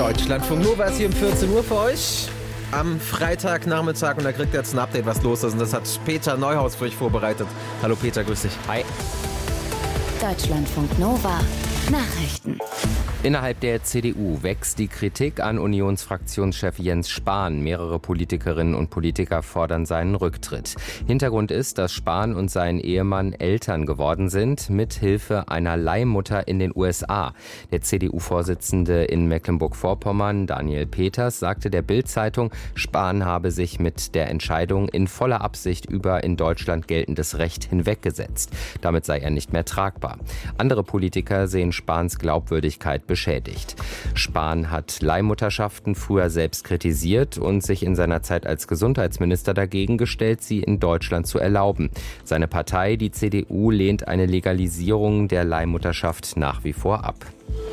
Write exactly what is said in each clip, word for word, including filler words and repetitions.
Deutschlandfunk Nova ist hier um vierzehn Uhr für euch am Freitagnachmittag und da kriegt ihr jetzt ein Update, was los ist. Und das hat Peter Neuhaus für euch vorbereitet. Hallo Peter, grüß dich. Hi. Deutschlandfunk Nova Nachrichten. Innerhalb der C D U wächst die Kritik an Unionsfraktionschef Jens Spahn. Mehrere Politikerinnen und Politiker fordern seinen Rücktritt. Hintergrund ist, dass Spahn und sein Ehemann Eltern geworden sind, mit Hilfe einer Leihmutter in den U S A. Der C D U-Vorsitzende in Mecklenburg-Vorpommern, Daniel Peters, sagte der Bild-Zeitung, Spahn habe sich mit der Entscheidung in voller Absicht über in Deutschland geltendes Recht hinweggesetzt. Damit sei er nicht mehr tragbar. Andere Politiker sehen Spahns Glaubwürdigkeit beschädigt. Spahn hat Leihmutterschaften früher selbst kritisiert und sich in seiner Zeit als Gesundheitsminister dagegen gestellt, sie in Deutschland zu erlauben. Seine Partei, die C D U, lehnt eine Legalisierung der Leihmutterschaft nach wie vor ab.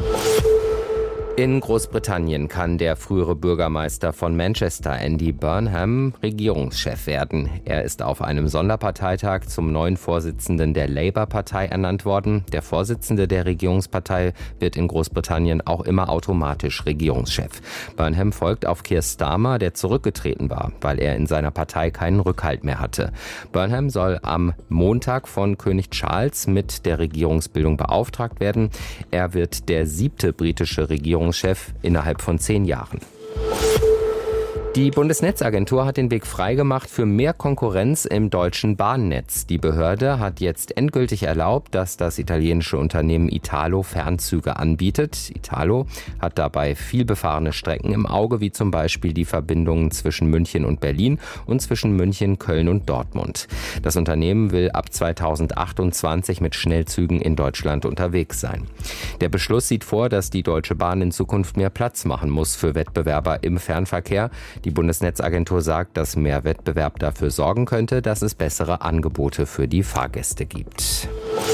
In Großbritannien kann der frühere Bürgermeister von Manchester, Andy Burnham, Regierungschef werden. Er ist auf einem Sonderparteitag zum neuen Vorsitzenden der Labour-Partei ernannt worden. Der Vorsitzende der Regierungspartei wird in Großbritannien auch immer automatisch Regierungschef. Burnham folgt auf Keir Starmer, der zurückgetreten war, weil er in seiner Partei keinen Rückhalt mehr hatte. Burnham soll am Montag von König Charles mit der Regierungsbildung beauftragt werden. Er wird der siebte britische Regierungschef innerhalb von zehn Jahren. Die Bundesnetzagentur hat den Weg freigemacht für mehr Konkurrenz im deutschen Bahnnetz. Die Behörde hat jetzt endgültig erlaubt, dass das italienische Unternehmen Italo Fernzüge anbietet. Italo hat dabei vielbefahrene Strecken im Auge, wie zum Beispiel die Verbindungen zwischen München und Berlin und zwischen München, Köln und Dortmund. Das Unternehmen will ab zweitausendachtundzwanzig mit Schnellzügen in Deutschland unterwegs sein. Der Beschluss sieht vor, dass die Deutsche Bahn in Zukunft mehr Platz machen muss für Wettbewerber im Fernverkehr. Die Bundesnetzagentur sagt, dass mehr Wettbewerb dafür sorgen könnte, dass es bessere Angebote für die Fahrgäste gibt.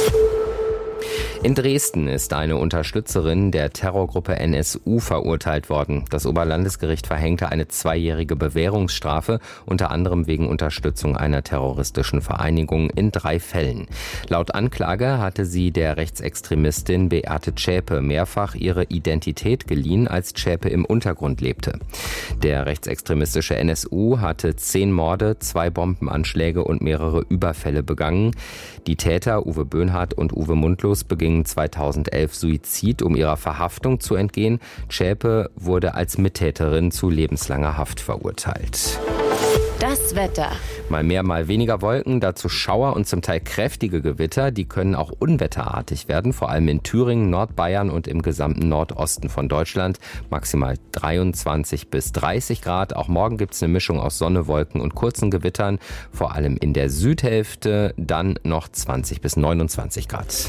In Dresden ist eine Unterstützerin der Terrorgruppe N S U verurteilt worden. Das Oberlandesgericht verhängte eine zweijährige Bewährungsstrafe, unter anderem wegen Unterstützung einer terroristischen Vereinigung in drei Fällen. Laut Anklage hatte sie der Rechtsextremistin Beate Zschäpe mehrfach ihre Identität geliehen, als Zschäpe im Untergrund lebte. Der rechtsextremistische N S U hatte zehn Morde, zwei Bombenanschläge und mehrere Überfälle begangen. Die Täter Uwe Böhnhardt und Uwe Mundlos begingen zweitausendelf Suizid, um ihrer Verhaftung zu entgehen. Zschäpe wurde als Mittäterin zu lebenslanger Haft verurteilt. Das Wetter. Mal mehr, mal weniger Wolken, dazu Schauer und zum Teil kräftige Gewitter. Die können auch unwetterartig werden, vor allem in Thüringen, Nordbayern und im gesamten Nordosten von Deutschland. Maximal dreiundzwanzig bis dreißig Grad. Auch morgen gibt es eine Mischung aus Sonne, Wolken und kurzen Gewittern. Vor allem in der Südhälfte dann noch zwanzig bis neunundzwanzig Grad.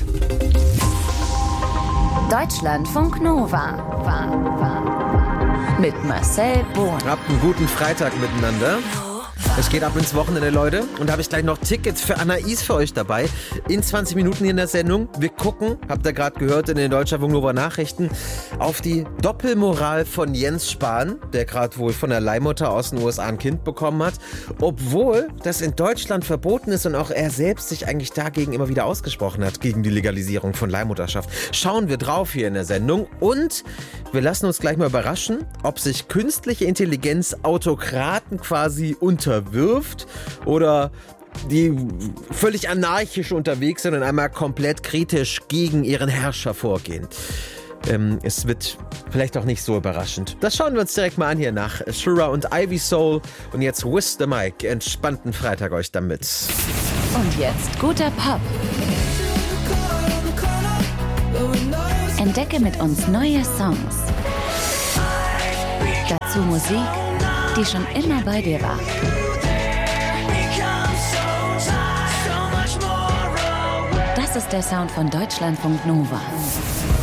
Deutschlandfunk Nova. War, war. Mit Marcel Bohn. Habt einen guten Freitag miteinander. Es geht ab ins Wochenende, Leute. Und da habe ich gleich noch Tickets für Anais für euch dabei. In zwanzig Minuten hier in der Sendung. Wir gucken, habt ihr gerade gehört in den Deutschlandfunk Nova Nachrichten, auf die Doppelmoral von Jens Spahn, der gerade wohl von der Leihmutter aus den U S A ein Kind bekommen hat. Obwohl das in Deutschland verboten ist und auch er selbst sich eigentlich dagegen immer wieder ausgesprochen hat, gegen die Legalisierung von Leihmutterschaft. Schauen wir drauf hier in der Sendung. Und wir lassen uns gleich mal überraschen, ob sich künstliche Intelligenz Autokraten quasi unterwirft oder die völlig anarchisch unterwegs sind und einmal komplett kritisch gegen ihren Herrscher vorgehen. Ähm, es wird vielleicht auch nicht so überraschend. Das schauen wir uns direkt mal an hier nach Shura und Ivy Soul. Und jetzt With the Mic. Entspannten Freitag euch damit. Und jetzt guter Pop. Entdecke mit uns neue Songs. Dazu Musik, die schon immer bei dir war. Das ist der Sound von Deutschlandfunk Nova.